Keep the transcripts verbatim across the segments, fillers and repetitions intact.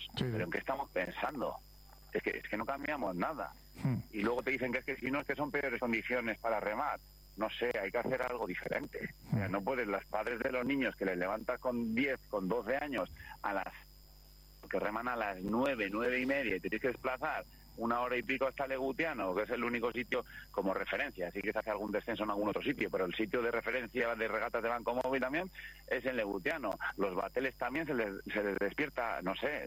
niños. Sí. ¿Pero en qué estamos pensando? Es que, es que no cambiamos nada. Hmm. Y luego te dicen que es que si no, es que son peores condiciones para remar. No sé, hay que hacer algo diferente. O sea, no puedes, los padres de los niños que les levantas con diez, con doce años, a las que reman a las nueve, nueve y media, y te tienes que desplazar una hora y pico hasta Legutiano, que es el único sitio como referencia. Así que se hace algún descenso en algún otro sitio, pero el sitio de referencia de regatas de Banco Móvil también es en Legutiano. Los bateles también se les, se les despierta, no sé,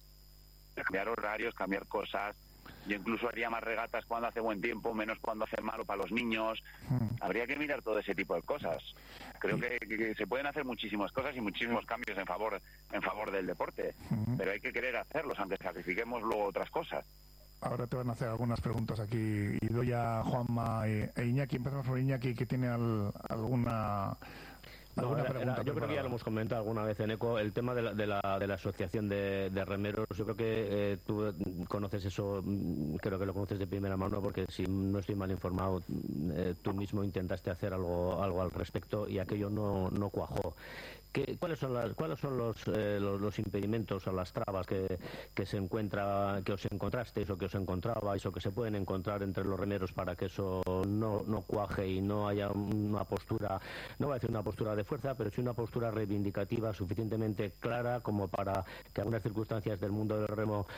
cambiar horarios, cambiar cosas. Yo incluso haría más regatas cuando hace buen tiempo, menos cuando hace malo para los niños. Hmm. Habría que mirar todo ese tipo de cosas. Creo que, que se pueden hacer muchísimas cosas y muchísimos cambios en favor en favor del deporte, hmm. pero hay que querer hacerlos, aunque sacrifiquemos luego otras cosas. Ahora te van a hacer algunas preguntas aquí, y doy a Juanma e, e Iñaki. Empezamos por Iñaki, que tiene al, alguna... No, era, era, yo creo que ya lo hemos comentado alguna vez en ECO, el tema de la, de la, de la asociación de, de remeros. Yo creo que eh, tú conoces eso, creo que lo conoces de primera mano, porque si no estoy mal informado, eh, tú mismo intentaste hacer algo algo al respecto y aquello no, no cuajó. ¿Qué, ¿Cuáles son las, cuáles son los, eh, los, los impedimentos o las trabas que, que se encuentra, que os encontrasteis o que os encontrabais o que se pueden encontrar entre los remeros para que eso no, no cuaje y no haya una postura, no voy a decir una postura de fuerza, pero sí una postura reivindicativa suficientemente clara como para que algunas circunstancias del mundo del remo,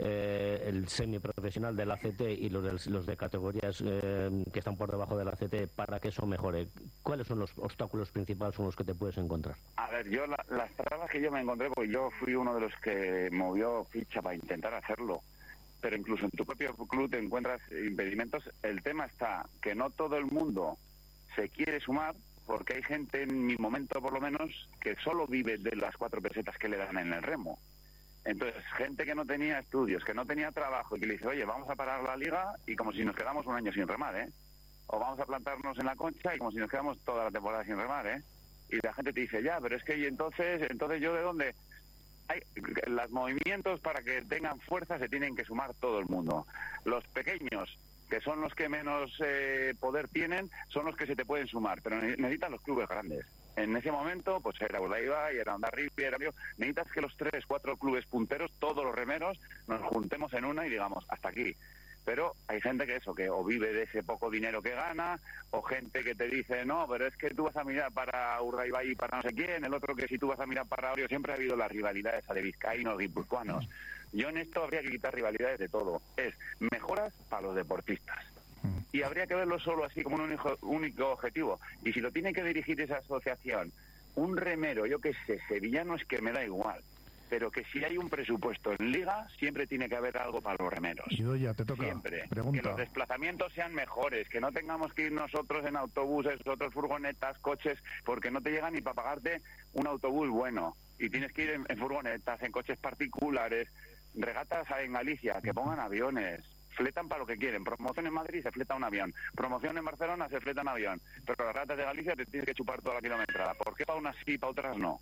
eh, el semiprofesional del A C T y los de, los de categorías eh, que están por debajo del A C T, para que eso mejore? ¿Cuáles son los obstáculos principales con los que te puedes encontrar? A ver, yo la, las trabas que yo me encontré, pues yo fui uno de los que movió ficha para intentar hacerlo, pero incluso en tu propio club te encuentras impedimentos. El tema está que no todo el mundo se quiere sumar, porque hay gente, en mi momento por lo menos, que solo vive de las cuatro pesetas que le dan en el remo. Entonces, gente que no tenía estudios, que no tenía trabajo, y que le dice, oye, vamos a parar la liga, y como si nos quedamos un año sin remar, ¿eh? O vamos a plantarnos en la Concha, y como si nos quedamos toda la temporada sin remar, ¿eh? Y la gente te dice, ya, pero es que y entonces, entonces yo de dónde... Hay, los movimientos para que tengan fuerza se tienen que sumar todo el mundo. Los pequeños, que son los que menos eh, poder tienen, son los que se te pueden sumar, pero necesitan los clubes grandes. En ese momento, pues era Urdaibai, era Hondarribia, era yo. Necesitas que los tres, cuatro clubes punteros, todos los remeros, nos juntemos en una y digamos, hasta aquí. Pero hay gente que eso, que o vive de ese poco dinero que gana, o gente que te dice, no, pero es que tú vas a mirar para Urdaibai y para no sé quién, el otro que si tú vas a mirar para Orio. Siempre ha habido la rivalidad esa de vizcaínos, guipuzcoanos. Yo en esto habría que quitar rivalidades de todo. Es mejoras para los deportistas. Y habría que verlo solo así, como un único, único objetivo. Y si lo tiene que dirigir esa asociación, un remero, yo qué sé, sevillano, es que me da igual. Pero que si hay un presupuesto en liga, siempre tiene que haber algo para los remeros. Y ya te toca. Siempre. Pregunta. Que los desplazamientos sean mejores, que no tengamos que ir nosotros en autobuses, otros furgonetas, coches, porque no te llega ni para pagarte un autobús bueno. Y tienes que ir en, en furgonetas, en coches particulares, regatas en Galicia, que pongan aviones. Fletan para lo que quieren. Promoción en Madrid, se fleta un avión. Promoción en Barcelona, se fleta un avión. Pero las regatas de Galicia te tienes que chupar toda la kilometrada. ¿Por qué para unas sí y para otras no?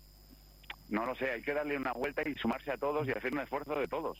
No lo sé, hay que darle una vuelta y sumarse a todos y hacer un esfuerzo de todos.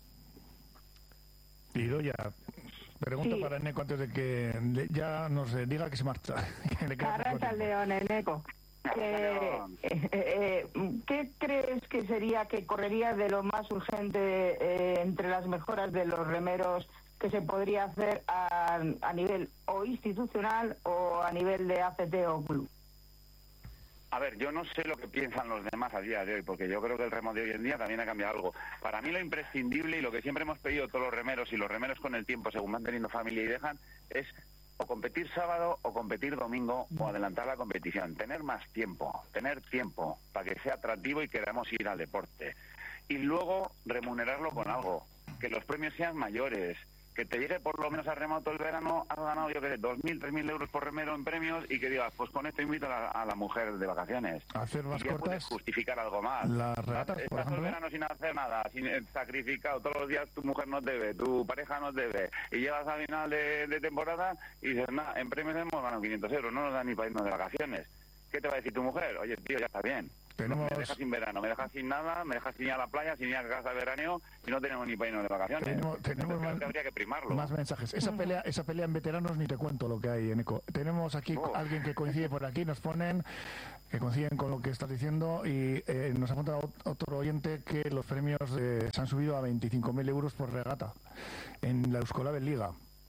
Y ya pregunta sí. para Eneco antes de que ya nos diga que se marcha. Arranca el León, Eneco. Eh, eh, eh, ¿Qué crees que sería, que correría de lo más urgente eh, entre las mejoras de los remeros que se podría hacer a, a nivel o institucional o a nivel de A C T o club? A ver, yo no sé lo que piensan los demás a día de hoy, porque yo creo que el remo de hoy en día también ha cambiado algo. Para mí lo imprescindible y lo que siempre hemos pedido todos los remeros, y los remeros con el tiempo, según van teniendo familia y dejan, es o competir sábado o competir domingo o adelantar la competición. Tener más tiempo, tener tiempo para que sea atractivo y queramos ir al deporte. Y luego remunerarlo con algo, que los premios sean mayores, que te llegue por lo menos a remar todo el verano, has ganado, yo qué sé, dos mil, tres mil euros por remero en premios, y que digas, pues con esto invito a la, a la mujer de vacaciones. Hacer más y ya cortas. puedes justificar algo más. Las regatas, por Estás todo ejemplo. el verano sin hacer nada, sin eh, sacrificado, todos los días tu mujer nos debe, tu pareja nos debe, y llegas a final de, de temporada y dices, nada, en premios hemos ganado quinientos euros, no nos dan ni para irnos de vacaciones. ¿Qué te va a decir tu mujer? Oye, tío, ya está bien. Tenemos... Me deja sin verano, me deja sin nada, me deja sin ir a la playa, sin ir a casa de veraneo y no tenemos ni para irnos de vacaciones. Tenemos, tenemos más, que habría que primarlo. Más mensajes. Esa pelea, esa pelea en veteranos ni te cuento lo que hay en ECO. Tenemos aquí oh. alguien que coincide por aquí, nos ponen que coinciden con lo que estás diciendo y eh, nos apunta otro oyente que los premios eh, se han subido a veinticinco mil euros por regata en la Euskolabel Liga.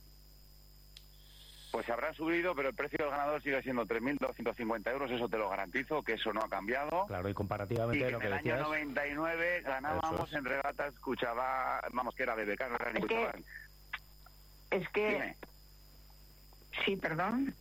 Pues se habrán subido, pero el precio del ganador sigue siendo tres mil doscientos cincuenta euros, eso te lo garantizo, que eso no ha cambiado. Claro, y comparativamente y que lo que en el decías... año noventa y nueve ganábamos en regatas Cuchabá, vamos, que era B B K, no era ni es Cuchabá. Que, es que... Dime. Sí, perdón.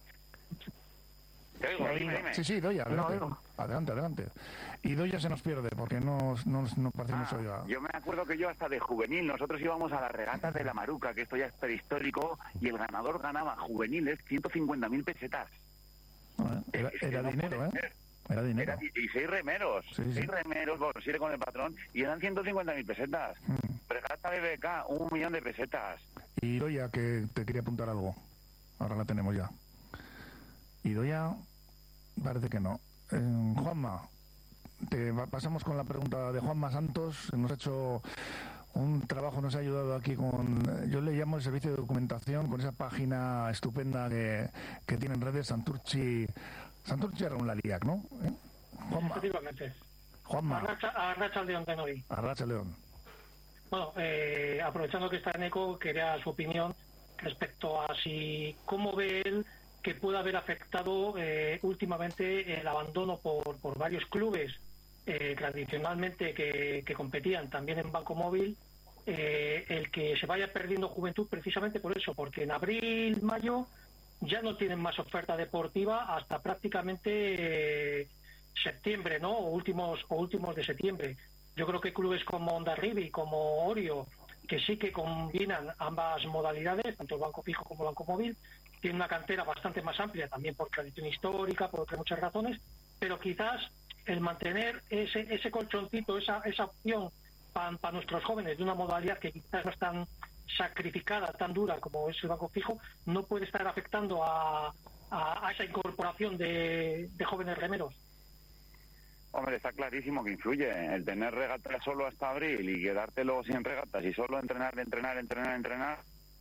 Te oigo, sí, dime, dime. Sí, sí, Doya, adelante. No, adelante, adelante. Y Doya se nos pierde porque no, no, no parece que ah, se oiga. Yo me acuerdo que yo hasta de juvenil, nosotros íbamos a las regatas de la Maruca, que esto ya es prehistórico, y el ganador ganaba juveniles ciento cincuenta mil pesetas. Bueno, era es era no dinero, ¿eh? Ser. Era dinero. Era, y seis remeros, sí, seis sí. remeros, bueno, siete con el patrón, y eran ciento cincuenta mil pesetas. Hmm. Regata B B K, un millón de pesetas. Y Doya, que te quería apuntar algo. Ahora la tenemos ya. Y Doya... Parece que no. Eh, Juanma, te pasamos con la pregunta de Juanma Santos. Nos ha hecho un trabajo, nos ha ayudado aquí con, yo le llamo el servicio de documentación, con esa página estupenda que, que tiene en redes, Santurchi, Santurchi Arraunlariak, ¿no? ¿Eh? Juanma. Efectivamente. Juanma. Arracha León de Novi. Arracha León. Bueno, eh, aprovechando que está en ECO, quería su opinión respecto a si, cómo ve él que pueda haber afectado eh, últimamente el abandono por, por varios clubes eh, tradicionalmente que, que competían también en Banco Móvil, eh, el que se vaya perdiendo juventud precisamente por eso, porque en abril, mayo ya no tienen más oferta deportiva hasta prácticamente eh, septiembre, ¿no? O últimos, o últimos de septiembre. Yo creo que clubes como Hondarribia y como Orio, que sí que combinan ambas modalidades, tanto el Banco Fijo como el Banco Móvil, tiene una cantera bastante más amplia, también por tradición histórica, por otras muchas razones, pero quizás el mantener ese ese colchoncito, esa esa opción para pa nuestros jóvenes de una modalidad que quizás no es tan sacrificada, tan dura como es el Banco Fijo, no puede estar afectando a, a, a esa incorporación de, de jóvenes remeros. Hombre, está clarísimo que influye. El tener regatas solo hasta abril y quedártelo sin regatas y solo entrenar, entrenar, entrenar, entrenar...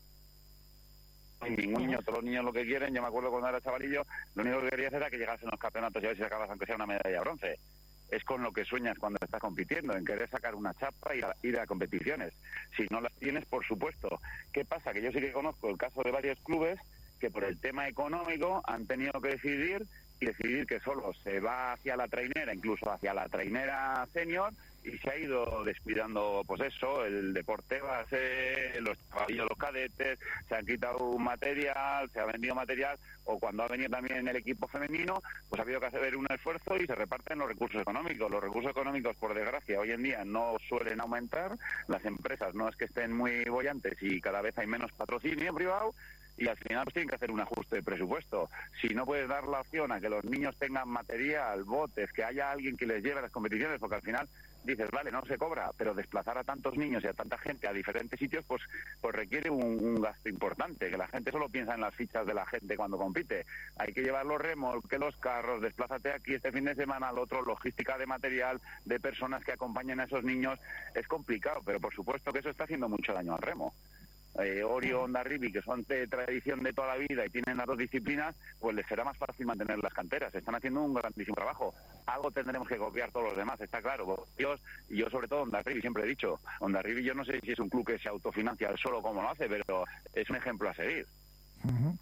Ningún niño, todos los niños lo que quieren, yo me acuerdo cuando era chavalillo, lo único que querías era que llegasen los campeonatos y a ver si sacabas aunque sea una medalla de bronce. Es con lo que sueñas cuando estás compitiendo, en querer sacar una chapa y ir a, ir a competiciones. Si no las tienes, por supuesto. ¿Qué pasa? Que yo sí que conozco el caso de varios clubes que por el tema económico han tenido que decidir y decidir que solo se va hacia la trainera, incluso hacia la trainera senior, y se ha ido descuidando, pues eso, el deporte base, los chavalillos, los cadetes, se han quitado material, se ha vendido material, o cuando ha venido también el equipo femenino, pues ha habido que hacer un esfuerzo y se reparten los recursos económicos. Los recursos económicos, por desgracia, hoy en día no suelen aumentar, las empresas no es que estén muy bollantes y cada vez hay menos patrocinio privado, y al final pues tienen que hacer un ajuste de presupuesto. Si no puedes dar la opción a que los niños tengan material, botes, que haya alguien que les lleve a las competiciones, porque al final dices, vale, no se cobra, pero desplazar a tantos niños y a tanta gente a diferentes sitios, pues pues requiere un, un gasto importante, que la gente solo piensa en las fichas de la gente cuando compite. Hay que llevar los remolques, los carros, desplázate aquí este fin de semana al otro, logística de material, de personas que acompañen a esos niños. Es complicado, pero por supuesto que eso está haciendo mucho daño al remo. Eh, Orio, Hondarribia, que son de tradición de toda la vida y tienen las dos disciplinas, pues les será más fácil mantener las canteras. Están haciendo un grandísimo trabajo. Algo tendremos que copiar todos los demás, está claro. Dios, y yo sobre todo Hondarribia, siempre he dicho, Hondarribia yo no sé si es un club que se autofinancia solo como lo hace, pero es un ejemplo a seguir. Uh-huh.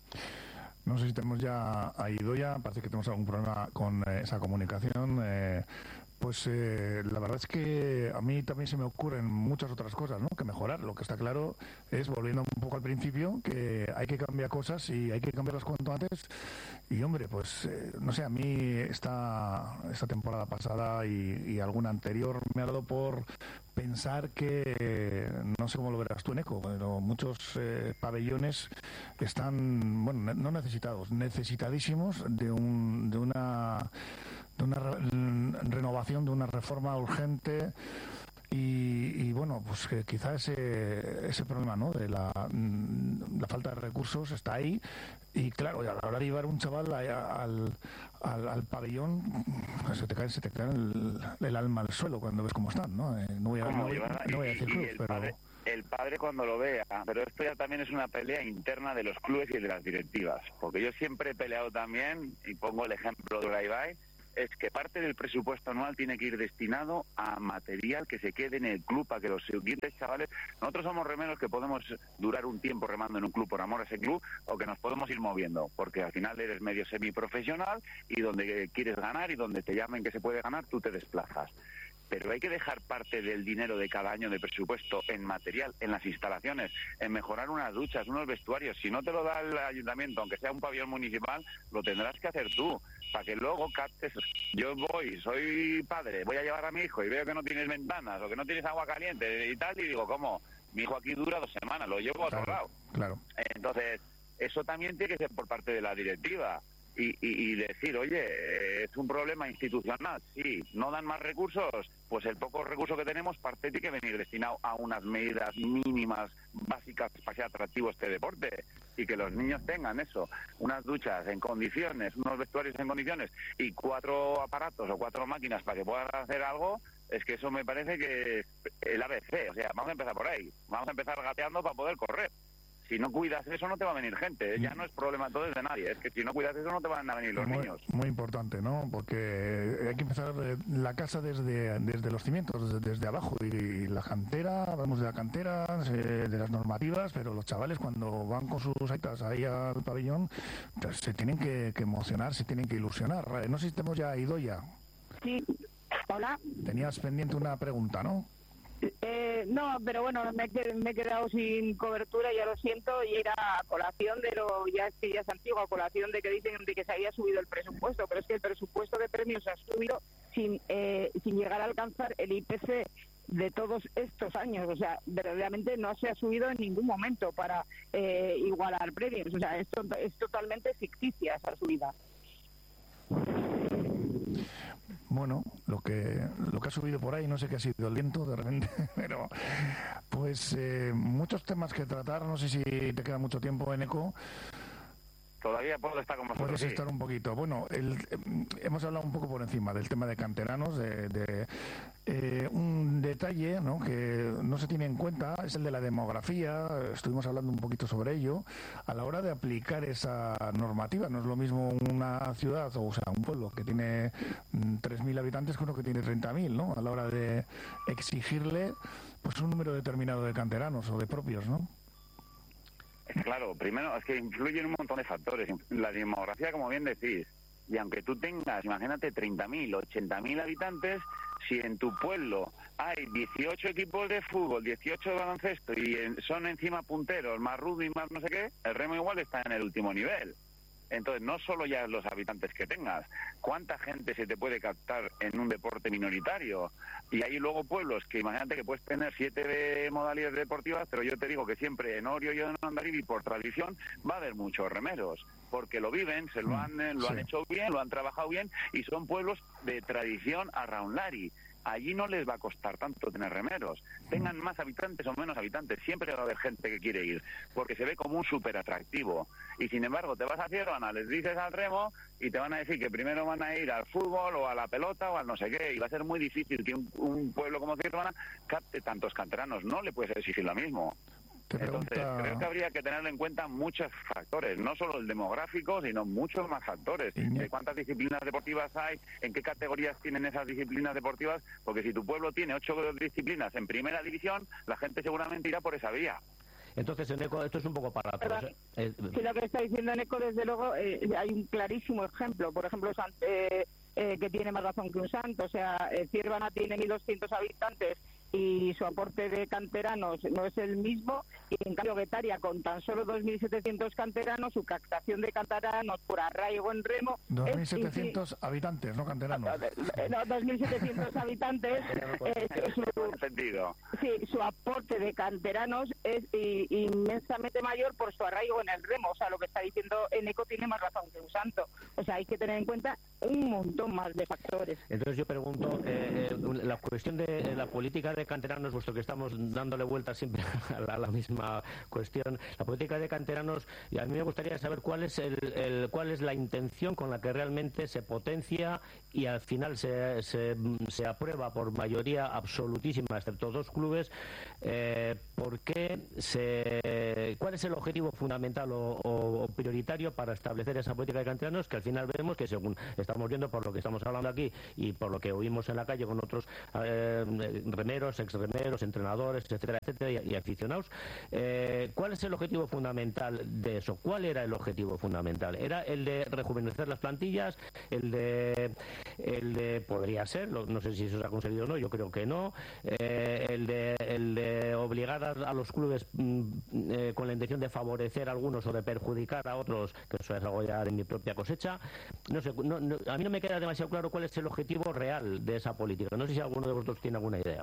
No sé si tenemos ya a Idoia, parece que tenemos algún problema con eh, esa comunicación. Eh, Pues eh, la verdad es que a mí también se me ocurren muchas otras cosas, ¿no?, que mejorar. Lo que está claro es, volviendo un poco al principio, que hay que cambiar cosas y hay que cambiarlas cuanto antes. Y hombre, pues eh, no sé, a mí esta, esta temporada pasada y, y alguna anterior me ha dado por pensar que, eh, no sé cómo lo verás tú, Eneco, pero muchos eh, pabellones están, bueno, no necesitados, necesitadísimos de, un, de una... de una re- renovación, de una reforma urgente Y, y bueno, pues que quizá ese, ese problema, ¿no?, de la, la falta de recursos está ahí. Y claro, a la hora de llevar un chaval a, al, al, al pabellón, pues se te cae, se te cae el, el alma al suelo cuando ves cómo están, ¿no? Eh, no voy a, no voy, no voy a decir club, pero... Padre, el padre cuando lo vea, pero esto ya también es una pelea interna de los clubes y de las directivas, porque yo siempre he peleado también, y pongo el ejemplo de Uraibay, es que parte del presupuesto anual tiene que ir destinado a material que se quede en el club para que los siguientes chavales... Nosotros somos remeros que podemos durar un tiempo remando en un club por amor a ese club, o que nos podemos ir moviendo, porque al final eres medio semiprofesional y donde quieres ganar y donde te llamen que se puede ganar, tú te desplazas. Pero hay que dejar parte del dinero de cada año de presupuesto en material, en las instalaciones, en mejorar unas duchas, unos vestuarios. Si no te lo da el ayuntamiento, aunque sea un pabellón municipal, lo tendrás que hacer tú, para que luego captes. Yo voy, soy padre, voy a llevar a mi hijo y veo que no tienes ventanas o que no tienes agua caliente y tal, y digo, ¿cómo? Mi hijo aquí dura dos semanas, lo llevo a otro claro, lado. Claro. Entonces, eso también tiene que ser por parte de la directiva. Y, y, y decir, oye, es un problema institucional, sí, no dan más recursos, pues el poco recurso que tenemos, parte tiene que venir destinado a unas medidas mínimas, básicas, para que sea atractivo este deporte, y que los niños tengan eso, unas duchas en condiciones, unos vestuarios en condiciones, y cuatro aparatos o cuatro máquinas para que puedan hacer algo. Es que eso me parece que es el A B C, o sea, vamos a empezar por ahí, vamos a empezar gateando para poder correr. Si no cuidas eso, no te va a venir gente. Ya no es problema entonces de nadie. Es que si no cuidas eso, no te van a venir los muy, niños. Muy importante, ¿no? Porque hay que empezar la casa desde desde los cimientos, desde, desde abajo. Y la cantera, hablamos de la cantera, de las normativas, pero los chavales cuando van con sus aitas ahí al pabellón, pues se tienen que, que emocionar, se tienen que ilusionar. No sé si hemos ya ido ya. Sí. Hola. Tenías pendiente una pregunta, ¿no? Eh, no, pero bueno, me, me he quedado sin cobertura, ya lo siento, y era a colación de lo, ya es que ya es antiguo, a colación de que dicen de que se había subido el presupuesto, pero es que el presupuesto de premios ha subido sin, eh, sin llegar a alcanzar el I P C de todos estos años, o sea, verdaderamente no se ha subido en ningún momento para eh, igualar premios, o sea, esto es totalmente ficticia esa subida. Bueno, lo que lo que ha subido por ahí, no sé qué ha sido el viento de repente, pero pues eh, muchos temas que tratar, no sé si te queda mucho tiempo en ECO. Todavía puedo estar con vosotros. Puedes estar sí. un poquito. Bueno, el, eh, hemos hablado un poco por encima del tema de canteranos, de, de eh, un detalle, ¿no?, que no se tiene en cuenta es el de la demografía. Estuvimos hablando un poquito sobre ello. A la hora de aplicar esa normativa, no es lo mismo una ciudad, o sea, un pueblo que tiene tres mil habitantes que uno que tiene treinta mil, ¿no? A la hora de exigirle pues un número determinado de canteranos o de propios, ¿no? Claro, primero es que influyen un montón de factores. La demografía, como bien decís, y aunque tú tengas, imagínate, treinta mil, ochenta mil habitantes, si en tu pueblo hay dieciocho equipos de fútbol, dieciocho de baloncesto y son encima punteros, más rugby, más no sé qué, el remo igual está en el último nivel. Entonces, no solo ya los habitantes que tengas, ¿cuánta gente se te puede captar en un deporte minoritario? Y hay luego pueblos que, imagínate que puedes tener siete modalidades deportivas, pero yo te digo que siempre en Orio y en Hondarribia, por tradición, va a haber muchos remeros, porque lo viven, se lo han, lo han sí. hecho bien, lo han trabajado bien, y son pueblos de tradición arraunlari. Allí no les va a costar tanto tener remeros. Tengan más habitantes o menos habitantes, siempre va a haber gente que quiere ir, porque se ve como un súper atractivo. Y sin embargo, te vas a Ciervana, les dices al remo y te van a decir que primero van a ir al fútbol o a la pelota o al no sé qué, y va a ser muy difícil que un, un pueblo como Ciervana capte tantos canteranos. No le puedes exigir lo mismo. Entonces, pregunta... creo que habría que tener en cuenta muchos factores, no solo el demográfico, sino muchos más factores. Iñaki. De cuántas disciplinas deportivas hay, en qué categorías tienen esas disciplinas deportivas, porque si tu pueblo tiene ocho disciplinas en primera división, la gente seguramente irá por esa vía. Entonces, en ECO, esto es un poco para todos. ¿eh? Eh, Sí, lo que está diciendo en ECO, desde luego, eh, hay un clarísimo ejemplo. Por ejemplo, Sant, eh, eh, que tiene más razón que un santo. O sea, eh, Ciervana tiene mil doscientos habitantes y su aporte de canteranos no es el mismo, y en cambio Guetaria, con tan solo dos mil setecientos canteranos, su captación de canteranos por arraigo en remo... dos mil setecientos habitantes, no canteranos. No, dos mil setecientos habitantes. eh, su, En sentido. sí, su aporte de canteranos es i, inmensamente mayor por su arraigo en el remo. O sea, lo que está diciendo en ECO tiene más razón que un santo. O sea, hay que tener en cuenta un montón más de factores. Entonces yo pregunto, eh, eh, la cuestión de eh, la política de canteranos, puesto que estamos dándole vueltas siempre a la, a la misma cuestión, la política de canteranos, y a mí me gustaría saber cuál es el, el cuál es la intención con la que realmente se potencia y al final se, se, se aprueba por mayoría absolutísima, excepto dos clubes, eh, ¿por qué se, cuál es el objetivo fundamental o, o, o prioritario para establecer esa política de canteranos, que al final vemos que, según estamos viendo por lo que estamos hablando aquí y por lo que oímos en la calle con otros eh, remeros, exremeros, entrenadores, etcétera, etcétera, y, y aficionados, eh, ¿cuál es el objetivo fundamental de eso? ¿Cuál era el objetivo fundamental? ¿Era el de rejuvenecer las plantillas? ¿El de, el de podría ser, no sé si eso se ha conseguido o no, yo creo que no, eh, el, de, el de obligar a, a los clubes mm, eh, con la intención de favorecer a algunos o de perjudicar a otros, que eso es algo ya de mi propia cosecha? No sé, no, no, a mí no me queda demasiado claro cuál es el objetivo real de esa política. No sé si alguno de vosotros tiene alguna idea.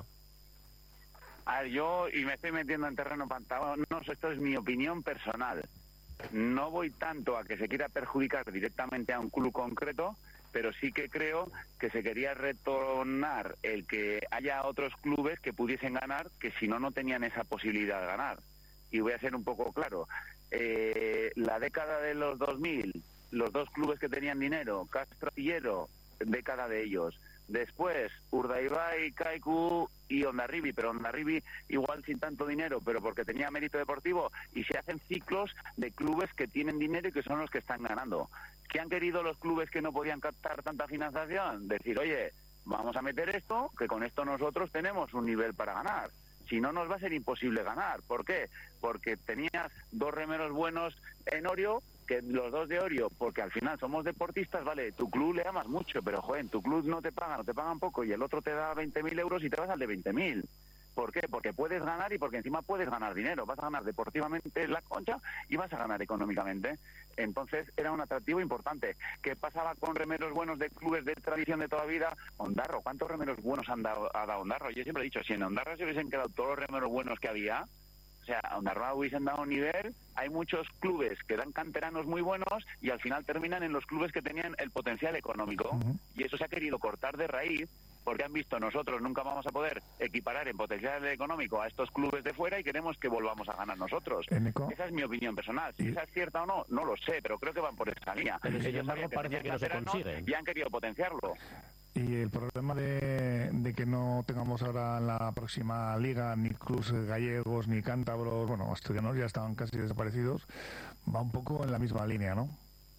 A ver, yo, y me estoy metiendo en terreno pantanoso, esto es mi opinión personal. No voy tanto a que se quiera perjudicar directamente a un club concreto, pero sí que creo que se quería retornar el que haya otros clubes que pudiesen ganar, que si no, no tenían esa posibilidad de ganar. Y voy a ser un poco claro. Eh, la década de los dos mil, los dos clubes que tenían dinero, Castro y Astillero, década de ellos. Después, Urdaibai, Kaiku y Hondarribi, pero Hondarribi igual sin tanto dinero, pero porque tenía mérito deportivo, y se hacen ciclos de clubes que tienen dinero y que son los que están ganando. ¿Qué han querido los clubes que no podían captar tanta financiación? Decir, oye, vamos a meter esto, que con esto nosotros tenemos un nivel para ganar. Si no, nos va a ser imposible ganar. ¿Por qué? Porque tenías dos remeros buenos en Orio, que los dos de Orio, porque al final somos deportistas, vale, tu club le amas mucho, pero joder, en tu club no te pagan, no te pagan poco, y el otro te da veinte mil euros y te vas al de veinte mil. ¿Por qué? Porque puedes ganar y porque encima puedes ganar dinero. Vas a ganar deportivamente la concha y vas a ganar económicamente. Entonces era un atractivo importante. ¿Qué pasaba con remeros buenos de clubes de tradición de toda vida? Ondarro, ¿cuántos remeros buenos han dado, ha dado Ondarro? Yo siempre he dicho, si en Ondarro se hubiesen quedado todos los remeros buenos que había, o sea, a Ondarroa hubiesen dado nivel. Hay muchos clubes que dan canteranos muy buenos y al final terminan en los clubes que tenían el potencial económico. Uh-huh. Y eso se ha querido cortar de raíz, porque han visto nosotros nunca vamos a poder equiparar en potencial económico a estos clubes de fuera y queremos que volvamos a ganar nosotros. ¿Eneco? Esa es mi opinión personal. Si ¿Y? esa es cierta o no, no lo sé, pero creo que van por esa línea. Pero sin embargo parece que no se consigue. Y han querido potenciarlo. Y el problema de, de que no tengamos ahora en la próxima liga ni clubes gallegos ni cántabros, bueno, asturianos ya estaban casi desaparecidos, va un poco en la misma línea, ¿no?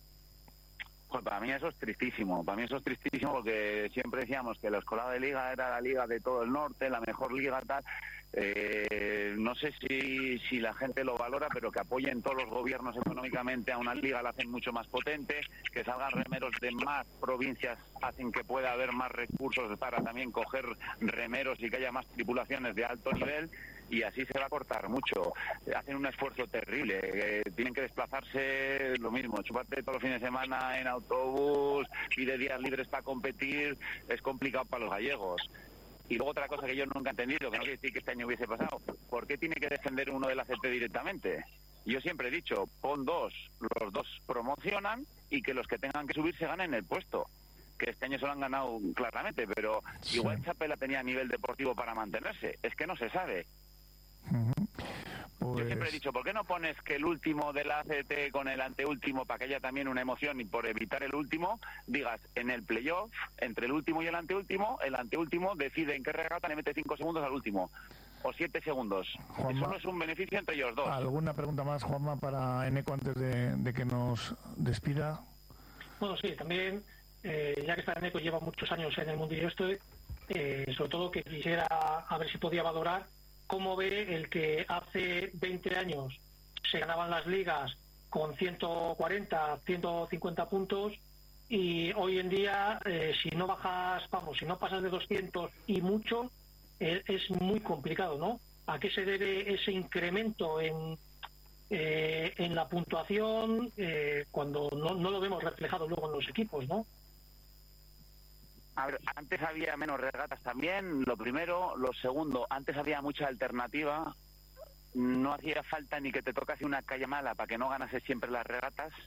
Pues para mí eso es tristísimo, para mí eso es tristísimo porque siempre decíamos que la escuela de liga era la liga de todo el norte, la mejor liga tal. Eh, no sé si, si la gente lo valora, pero que apoyen todos los gobiernos económicamente a una liga, la hacen mucho más potente, que salgan remeros de más provincias, hacen que pueda haber más recursos para también coger remeros y que haya más tripulaciones de alto nivel, y así se va a cortar mucho. Hacen un esfuerzo terrible, eh, tienen que desplazarse lo mismo, chuparte todos los fines de semana en autobús y de días libres para competir, es complicado para los gallegos. Y luego otra cosa que yo nunca he entendido, que no quiere decir que este año hubiese pasado, ¿por qué tiene que defender uno del A C T directamente? Yo siempre he dicho, pon dos, los dos promocionan y que los que tengan que subir se ganen el puesto. Que este año se lo han ganado claramente, pero sí. Igual Chapela tenía nivel deportivo para mantenerse, es que no se sabe. Uh-huh. Pues... Yo siempre he dicho, ¿por qué no pones que el último del A C T con el anteúltimo, para que haya también una emoción y por evitar el último, digas, en el playoff, entre el último y el anteúltimo, el anteúltimo decide en qué regata le mete cinco segundos al último, o siete segundos. Juanma, eso no es un beneficio entre ellos dos. ¿Alguna pregunta más, Juanma, para Eneco antes de, de que nos despida? Bueno, sí, también, eh, ya que está Eneco, lleva muchos años en el mundillo este, eh, sobre todo que quisiera a ver si podía valorar cómo ve el que hace veinte años se ganaban las ligas con ciento cuarenta, ciento cincuenta puntos y hoy en día eh, si no bajas, vamos, si no pasas de doscientos y mucho, eh, es muy complicado, ¿no? ¿A qué se debe ese incremento en, eh, en la puntuación eh, cuando no, no lo vemos reflejado luego en los equipos, ¿no? A ver, antes había menos regatas también, lo primero. Lo segundo, antes había mucha alternativa. No hacía falta ni que te tocase una calle mala para que no ganases siempre las regatas.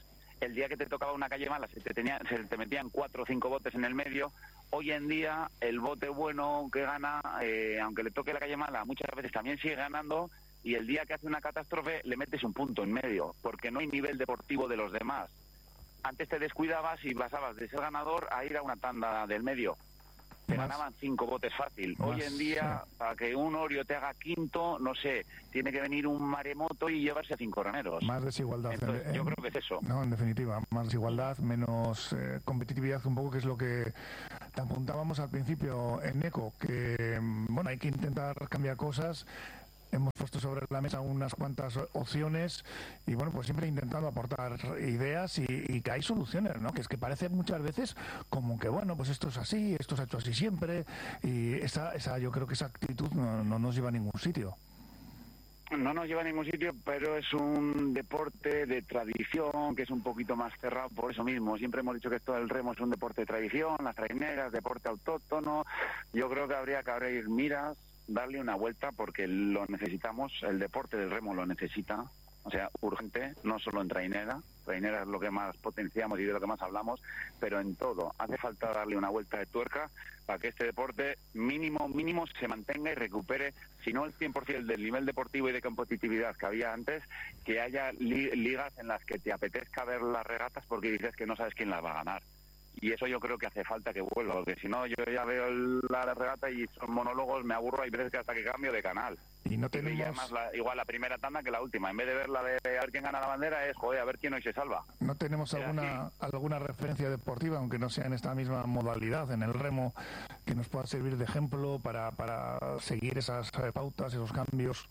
el día que te tocaba una calle mala se te, tenía, se te metían cuatro o cinco botes en el medio. Hoy en día el bote bueno que gana, eh, aunque le toque la calle mala, muchas veces también sigue ganando, y el día que hace una catástrofe le metes un punto en medio, porque no hay nivel deportivo de los demás. Antes te descuidabas y pasabas de ser ganador a ir a una tanda del medio. Te más, ganaban cinco botes fácil. Más, Hoy en día, sí. para que un Orio te haga quinto, no sé, tiene que venir un maremoto y llevarse a cinco remeros. Más desigualdad. Entonces, en, yo creo que es eso. No, en definitiva, más desigualdad, menos eh, competitividad, un poco, que es lo que te apuntábamos al principio en ECO, que, bueno, hay que intentar cambiar cosas. Hemos puesto sobre la mesa unas cuantas opciones y, bueno, pues siempre intentando aportar ideas y, y que hay soluciones, ¿no? Que es que parece muchas veces como que, bueno, pues esto es así, esto se ha hecho así siempre, y esa, esa yo creo que esa actitud no, no nos lleva a ningún sitio. No nos lleva a ningún sitio, pero es un deporte de tradición, que es un poquito más cerrado por eso mismo. Siempre hemos dicho que esto del remo es un deporte de tradición, las traineras, deporte autóctono. Yo creo que habría que abrir miras, darle una vuelta, porque lo necesitamos, el deporte del remo lo necesita, o sea, urgente, no solo en trainera, trainera es lo que más potenciamos y de lo que más hablamos, pero en todo, hace falta darle una vuelta de tuerca para que este deporte mínimo, mínimo se mantenga y recupere, si no el cien por ciento del nivel deportivo y de competitividad que había antes, que haya li- ligas en las que te apetezca ver las regatas porque dices que no sabes quién las va a ganar. Y eso yo creo que hace falta que vuelva, porque si no, yo ya veo el, la regata y son monólogos, me aburro, hay veces que hasta que cambio de canal. Y no tenemos... Y además la, igual la primera tanda que la última, en vez de ver la de a ver quién gana la bandera, es, joder, a ver quién hoy se salva. ¿No tenemos alguna alguna referencia deportiva, aunque no sea en esta misma modalidad, en el remo, que nos pueda servir de ejemplo para, para seguir esas pautas, esos cambios?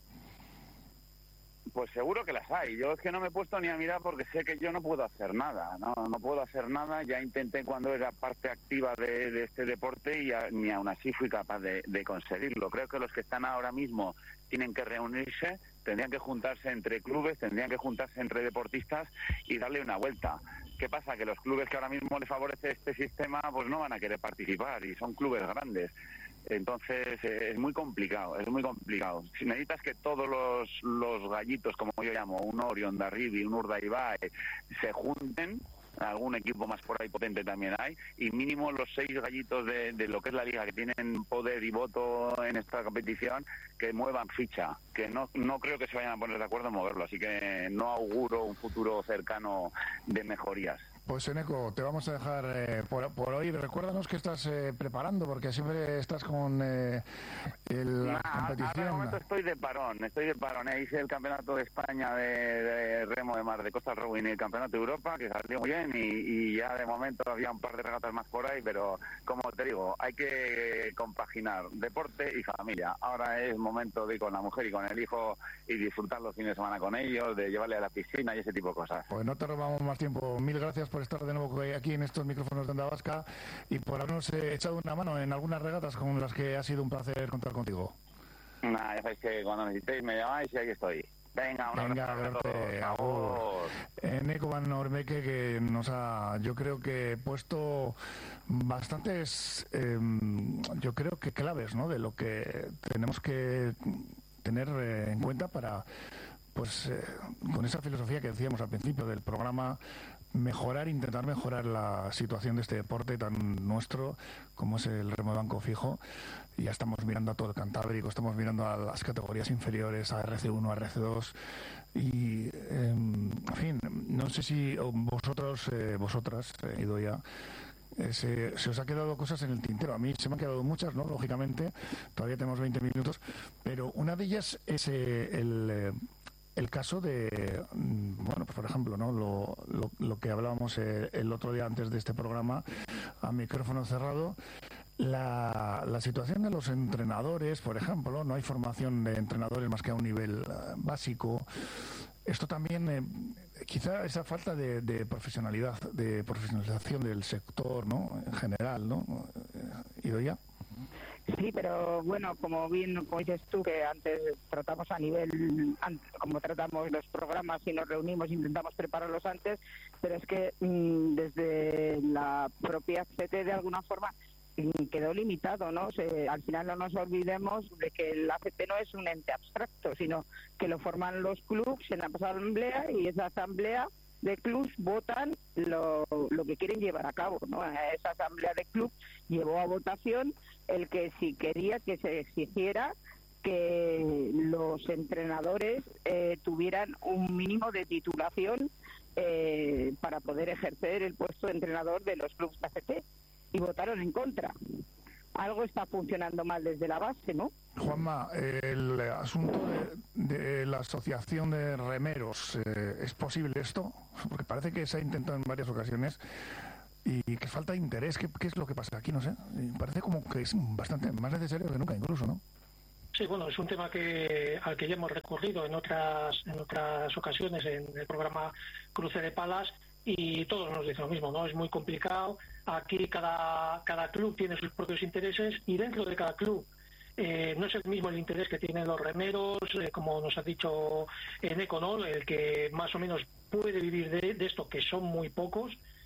Pues seguro que las hay. Yo es que no me he puesto ni a mirar porque sé que yo no puedo hacer nada. No, no puedo hacer nada. Ya intenté cuando era parte activa de, de este deporte y a, ni aún así fui capaz de, de conseguirlo. Creo que los que están ahora mismo tienen que reunirse, tendrían que juntarse entre clubes, tendrían que juntarse entre deportistas y darle una vuelta. ¿Qué pasa? Que los clubes que ahora mismo les favorece este sistema pues no van a querer participar y son clubes grandes. Entonces eh, es muy complicado, es muy complicado. Si necesitas que todos los, los gallitos, como yo llamo, un Orio, un Darribi, un Urdaibai, se junten, algún equipo más por ahí potente también hay, y mínimo los seis gallitos de, de lo que es la liga, que tienen poder y voto en esta competición, que muevan ficha, que no, no creo que se vayan a poner de acuerdo en moverlo, así que no auguro un futuro cercano de mejorías. Pues Eneco, te vamos a dejar eh, por, por hoy. Recuérdanos que estás eh, preparando, porque siempre estás con eh, el, la nah, competición. Ahora momento estoy de parón, estoy de parón. Eh. Hice el campeonato de España de, de remo de mar de Costa Rowing y el campeonato de Europa, que salió muy bien, y, y ya de momento había un par de regatas más por ahí, pero como te digo, hay que compaginar deporte y familia. Ahora es momento de ir con la mujer y con el hijo y disfrutar los fines de semana con ellos, de llevarle a la piscina y ese tipo de cosas. Pues no te robamos más tiempo. Mil gracias por estar de nuevo aquí en estos micrófonos de Onda Vasca y por habernos eh, echado una mano en algunas regatas con las que ha sido un placer contar contigo. Nah, ya sabéis que cuando necesitéis me llamáis y aquí estoy. Venga, un Venga, abrazo. Eneco Van Ormeque, que nos ha, yo creo que puesto bastantes, eh, yo creo que claves, ¿no?, de lo que tenemos que tener eh, en cuenta para, pues, eh, con esa filosofía que decíamos al principio del programa, mejorar, intentar mejorar la situación de este deporte tan nuestro como es el remo de banco fijo. Ya estamos mirando a todo el Cantábrico, estamos mirando a las categorías inferiores, a R C uno, a R C dos y, eh, en fin, no sé si vosotros, eh, vosotras, eh, Idoia, eh, se, se os ha quedado cosas en el tintero. A mí se me han quedado muchas, ¿no?, lógicamente, todavía tenemos veinte minutos, pero una de ellas es eh, el... Eh, El caso de, bueno, pues por ejemplo, ¿no?, lo, lo, lo que hablábamos eh, el otro día antes de este programa, a micrófono cerrado, la, la situación de los entrenadores, por ejemplo, no hay formación de entrenadores más que a un nivel uh, básico. Esto también, eh, quizá esa falta de, de profesionalidad, de profesionalización del sector, ¿no?, en general, ¿no?, Idoia. Sí, pero bueno, como bien como dices tú, que antes tratamos a nivel, como tratamos los programas y nos reunimos, intentamos prepararlos antes, pero es que mmm, desde la propia C T de alguna forma quedó limitado, ¿no? Se, al final no nos olvidemos de que la C T no es un ente abstracto, sino que lo forman los clubes en la asamblea y esa asamblea de clubs votan lo, lo que quieren llevar a cabo, ¿no? Esa asamblea de clubs llevó a votación el que si quería que se exigiera que los entrenadores eh, tuvieran un mínimo de titulación eh, para poder ejercer el puesto de entrenador de los clubes A C T, y votaron en contra. Algo está funcionando mal desde la base, ¿no? Juanma, el asunto de, de la asociación de remeros, eh, ¿es posible esto? Porque parece que se ha intentado en varias ocasiones y que falta interés. ¿Qué, qué es lo que pasa aquí? No sé. Parece como que es bastante más necesario que nunca, incluso, ¿no? Sí, bueno, es un tema que al que ya hemos recurrido en otras en otras ocasiones en el programa Cruce de Palas, y todos nos dicen lo mismo, ¿no? Es muy complicado. Aquí cada cada club tiene sus propios intereses, y dentro de cada club eh, no es el mismo el interés que tienen los remeros, eh, como nos ha dicho Eneco, ¿no? El que más o menos puede vivir de, de esto, que son muy pocos,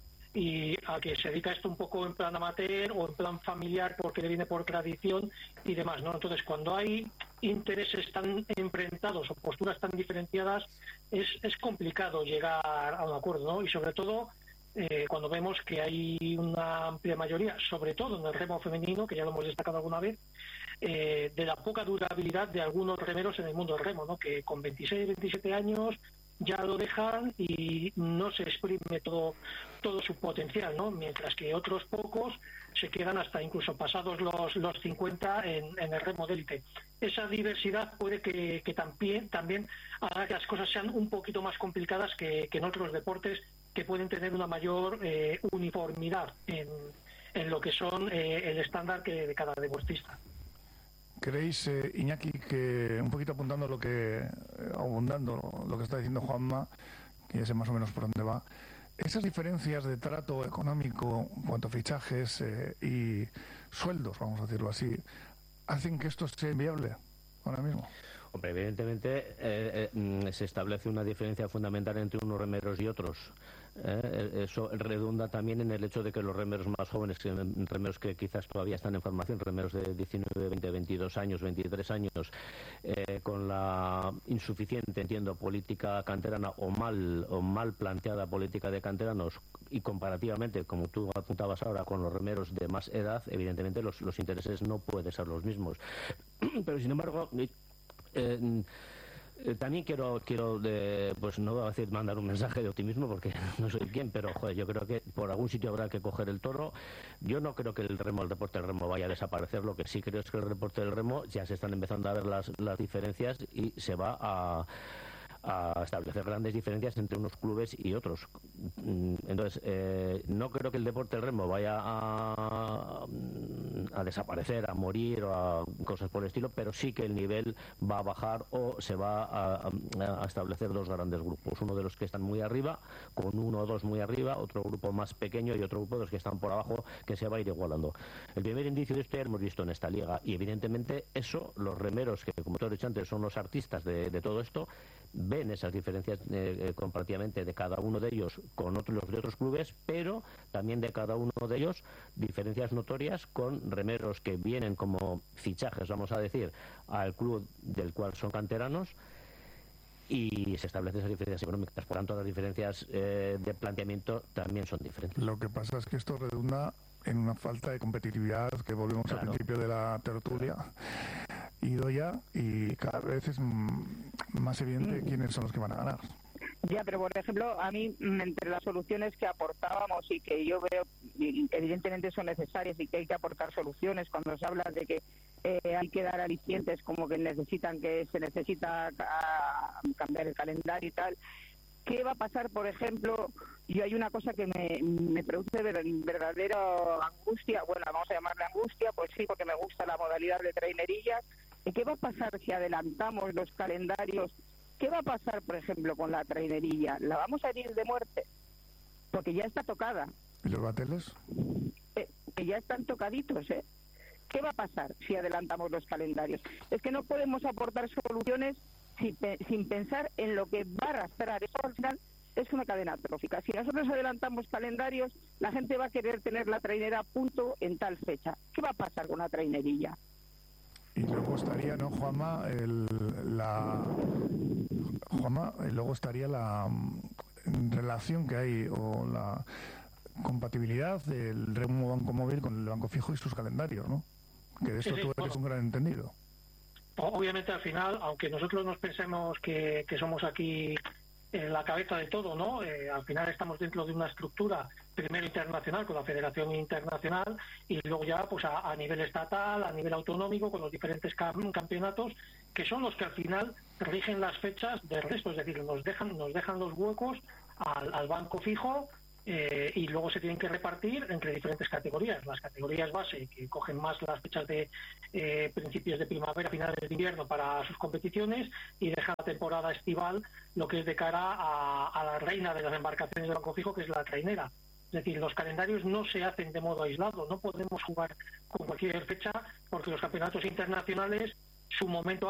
y a que se dedica esto un poco en plan amateur o en plan familiar porque le viene por tradición y demás, ¿no? Entonces, cuando hay intereses tan enfrentados o posturas tan diferenciadas, es, es complicado llegar a un acuerdo, ¿no? Y sobre todo eh, cuando vemos que hay una amplia mayoría, sobre todo en el remo femenino, que ya lo hemos destacado alguna vez, eh, de la poca durabilidad de algunos remeros en el mundo del remo, ¿no? Que con veintiséis, veintisiete años ya lo dejan y no se exprime todo todo su potencial, ¿no? Mientras que otros pocos se quedan hasta incluso pasados los los cincuenta en, en el remo de élite. Esa diversidad puede que, que también también haga que las cosas sean un poquito más complicadas que, que en otros deportes, que pueden tener una mayor eh, uniformidad en, en lo que son eh, el estándar que de cada deportista. ¿Creéis, eh, Iñaki, que un poquito apuntando lo que, eh, abundando lo que está diciendo Juanma, que ya sé más o menos por dónde va, esas diferencias de trato económico en cuanto a fichajes eh, y sueldos, vamos a decirlo así, hacen que esto sea inviable ahora mismo? Hombre, evidentemente eh, eh, se establece una diferencia fundamental entre unos remeros y otros. Eh, eso redunda también en el hecho de que los remeros más jóvenes, remeros que quizás todavía están en formación, remeros de diecinueve, veinte, veintidós años, veintitrés años, eh, con la insuficiente, entiendo, política canterana o mal o mal planteada política de canteranos, y comparativamente, como tú apuntabas ahora, con los remeros de más edad, evidentemente los, los intereses no pueden ser los mismos. Pero sin embargo, Eh, eh, también quiero, quiero de, pues no voy a decir mandar un mensaje de optimismo porque no soy quien, pero joder, yo creo que por algún sitio habrá que coger el toro. Yo no creo que el remo, el deporte del remo vaya a desaparecer. Lo que sí creo es que el deporte del remo ya se están empezando a ver las, las diferencias y se va a a establecer grandes diferencias entre unos clubes y otros. Entonces, eh, no creo que el deporte del remo vaya a, a desaparecer, a morir o a cosas por el estilo, pero sí que el nivel va a bajar o se va a, a establecer dos grandes grupos. Uno de los que están muy arriba, con uno o dos muy arriba, otro grupo más pequeño y otro grupo de los que están por abajo, que se va a ir igualando. El primer indicio de esto ya lo hemos visto en esta liga, y evidentemente eso, los remeros, que como te he dicho antes, son los artistas de, de todo esto, ven esas diferencias eh, comparativamente de cada uno de ellos con otros, los de otros clubes, pero también de cada uno de ellos diferencias notorias con remeros que vienen como fichajes, vamos a decir, al club del cual son canteranos, y se establecen esas diferencias económicas. Por tanto, las diferencias eh, de planteamiento también son diferentes. Lo que pasa es que esto redunda en una falta de competitividad, que volvemos claro. al principio de la tertulia. Claro. Idoia, y cada vez es más evidente mm. quiénes son los que van a ganar. Ya, pero por ejemplo, a mí, entre las soluciones que aportábamos y que yo veo, evidentemente son necesarias y que hay que aportar soluciones, cuando se habla de que eh, hay que dar alicientes, como que necesitan, que se necesita a, cambiar el calendario y tal. ¿Qué va a pasar, por ejemplo? Yo hay una cosa que me, me produce verdadera angustia, bueno, vamos a llamarle angustia, pues sí, porque me gusta la modalidad de trainerillas. ¿Qué va a pasar si adelantamos los calendarios? ¿Qué va a pasar, por ejemplo, con la trainerilla? ¿La vamos a herir de muerte? Porque ya está tocada. ¿Y los bateles? Eh, que ya están tocaditos, ¿eh? ¿Qué va a pasar si adelantamos los calendarios? Es que no podemos aportar soluciones sin, sin pensar en lo que va a arrastrar. Eso al final es una cadena trófica. Si nosotros adelantamos calendarios, la gente va a querer tener la trainera a punto en tal fecha. ¿Qué va a pasar con la trainerilla? Y luego estaría, ¿no, Juanma? El, la, Juanma, y luego estaría la, relación que hay o la compatibilidad del remo banco móvil con el banco fijo y sus calendarios, ¿no? Que de eso sí, sí, tú eres bueno. un gran entendido. Obviamente al final, aunque nosotros nos pensemos que, que somos aquí en la cabeza de todo, ¿no? Eh, al final estamos dentro de una estructura, primero internacional con la Federación Internacional y luego ya pues a, a nivel estatal, a nivel autonómico con los diferentes cam- campeonatos que son los que al final rigen las fechas del resto, es decir, nos dejan nos dejan los huecos al, al banco fijo. Eh, y luego se tienen que repartir entre diferentes categorías. Las categorías base, que cogen más las fechas de eh, principios de primavera, finales de invierno para sus competiciones, y dejan la temporada estival, lo que es de cara a, a la reina de las embarcaciones de banco fijo, que es la trainera. Es decir, los calendarios no se hacen de modo aislado, no podemos jugar con cualquier fecha porque los campeonatos internacionales, su momento